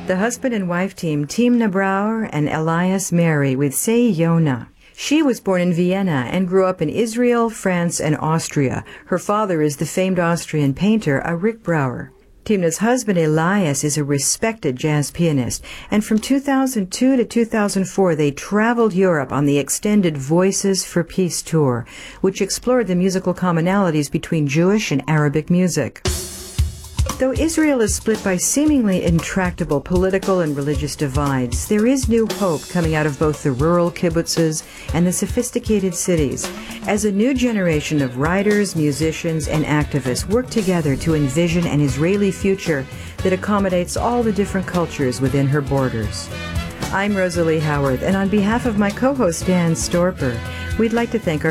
The husband and wife team, Timna Brauer and Elias Mary with Say Yona. She was born in Vienna and grew up in Israel, France, and Austria. Her father is the famed Austrian painter, Rick Brauer. Timna's husband, Elias, is a respected jazz pianist, and from 2002 to 2004, they traveled Europe on the extended Voices for Peace tour, which explored the musical commonalities between Jewish and Arabic music. Though Israel is split by seemingly intractable political and religious divides, there is new hope coming out of both the rural kibbutzes and the sophisticated cities, as a new generation of writers, musicians, and activists work together to envision an Israeli future that accommodates all the different cultures within her borders. I'm Rosalie Howarth, and on behalf of my co-host Dan Storper, we'd like to thank our